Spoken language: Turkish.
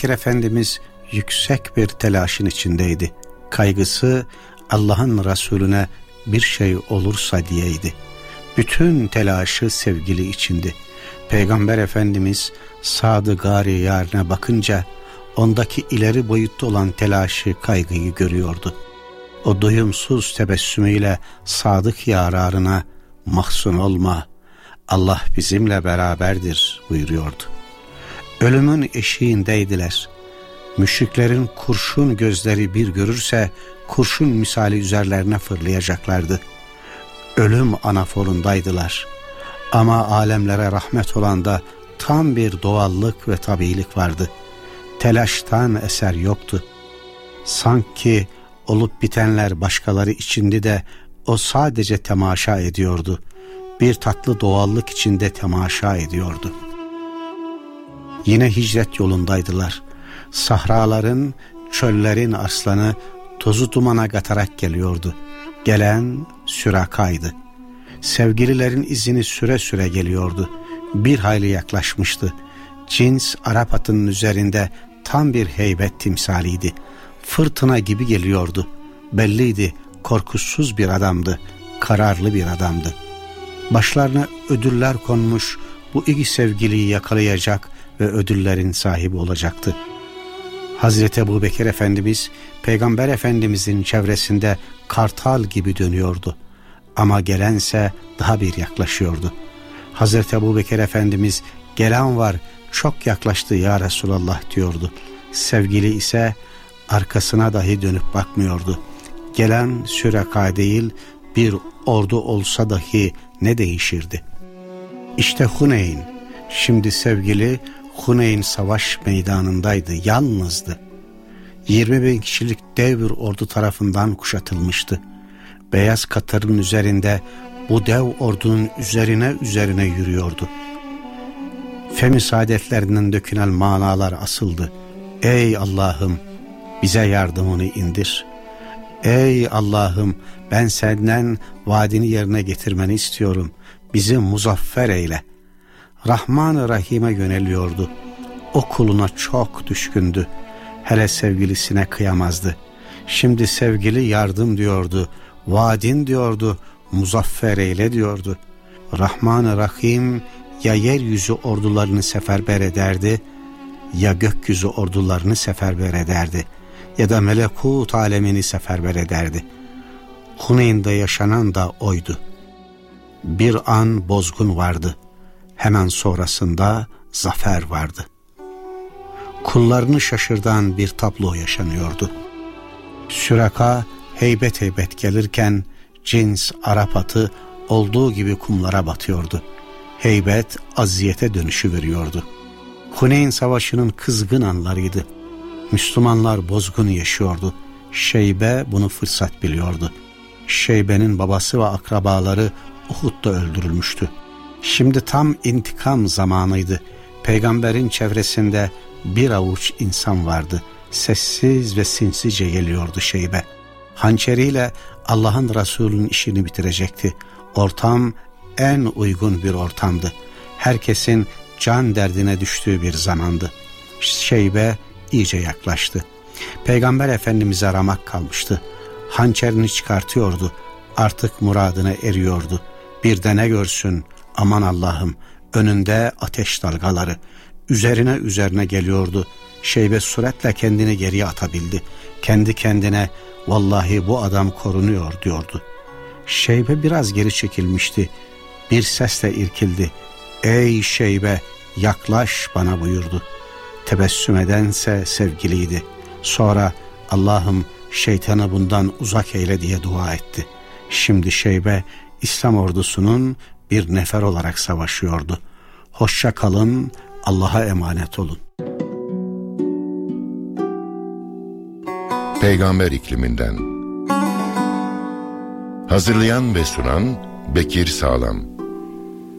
Bekir Efendimiz yüksek bir telaşın içindeydi. Kaygısı Allah'ın Resulüne bir şey olursa diyeydi. Bütün telaşı sevgili içindi. Peygamber Efendimiz Sad-ı Gari Yarine bakınca ondaki ileri boyutta olan telaşı, kaygıyı görüyordu. O doyumsuz tebessümüyle sadık yararına mahzun olma, Allah bizimle beraberdir buyuruyordu. Ölümün eşiğindeydiler. Müşriklerin kurşun gözleri bir görürse kurşun misali üzerlerine fırlayacaklardı. Ölüm anaforundaydılar. Ama alemlere rahmet olan da tam bir doğallık ve tabiilik vardı. Telaştan eser yoktu. Sanki olup bitenler başkaları içindi de o sadece temaşa ediyordu. Bir tatlı doğallık içinde temaşa ediyordu. Yine hicret yolundaydılar. Sahraların, çöllerin arslanı tozu dumana katarak geliyordu. Gelen Süraka'ydı. Sevgililerin izini süre süre geliyordu. Bir hayli yaklaşmıştı. Cins Arap atının üzerinde tam bir heybet timsaliydi. Fırtına gibi geliyordu. Belliydi, korkusuz bir adamdı, kararlı bir adamdı. Başlarına ödüller konmuş, bu iki sevgiliyi yakalayacak ve ödüllerin sahibi olacaktı. Hazreti Ebubekir Efendimiz, Peygamber Efendimizin çevresinde kartal gibi dönüyordu. Ama gelense daha bir yaklaşıyordu. Hazreti Ebubekir Efendimiz, gelen var, çok yaklaştı ya Resulallah diyordu. Sevgili ise arkasına dahi dönüp bakmıyordu. Gelen Süraka değil, bir ordu olsa dahi ne değişirdi? İşte Huneyn. Şimdi sevgili Huneyn savaş meydanındaydı, yalnızdı. 20.000 kişilik dev bir ordu tarafından kuşatılmıştı. Beyaz katırın üzerinde bu dev ordunun üzerine yürüyordu. Fem-i saadetlerinden dökülen manalar asıldı. Ey Allah'ım, bize yardımını indir. Ey Allah'ım, ben senden vaadini yerine getirmeni istiyorum. Bizi muzaffer eyle. Rahman-ı Rahim'e yöneliyordu. O kuluna çok düşkündü. Hele sevgilisine kıyamazdı. Şimdi sevgili yardım diyordu. Vaadin diyordu. Muzaffer eyle diyordu. Rahman-ı Rahim ya yeryüzü ordularını seferber ederdi, ya gökyüzü ordularını seferber ederdi, ya da melekut alemini seferber ederdi. Huneyn'de yaşanan da oydu. Bir an bozgun vardı. Hemen sonrasında zafer vardı. Kullarını şaşırtan bir tablo yaşanıyordu. Süraka heybet heybet gelirken cins Arap atı olduğu gibi kumlara batıyordu. Heybet aziyete dönüşü veriyordu. Huneyn Savaşı'nın kızgın anlarıydı. Müslümanlar bozgun yaşıyordu. Şeybe bunu fırsat biliyordu. Şeybe'nin babası ve akrabaları Uhud'da öldürülmüştü. Şimdi tam intikam zamanıydı. Peygamberin çevresinde bir avuç insan vardı. Sessiz ve sinsice geliyordu Şeybe. Hançeriyle Allah'ın Resulü'nün işini bitirecekti. Ortam en uygun bir ortamdı. Herkesin can derdine düştüğü bir zamandı. Şeybe iyice yaklaştı. Peygamber Efendimiz'e aramak kalmıştı. Hançerini çıkartıyordu. Artık muradına eriyordu. Bir de ne görsün, aman Allah'ım, önünde ateş dalgaları. Üzerine geliyordu. Şeybe suretle kendini geriye atabildi. Kendi kendine vallahi bu adam korunuyor diyordu. Şeybe biraz geri çekilmişti. Bir sesle irkildi. Ey Şeybe, yaklaş bana buyurdu. Tebessüm edense sevgiliydi. Sonra Allah'ım şeytanı bundan uzak eyle diye dua etti. Şimdi Şeybe İslam ordusunun bir nefer olarak savaşıyordu. Hoşça kalın, Allah'a emanet olun. Peygamber ikliminden. Hazırlayan ve sunan Bekir Sağlam.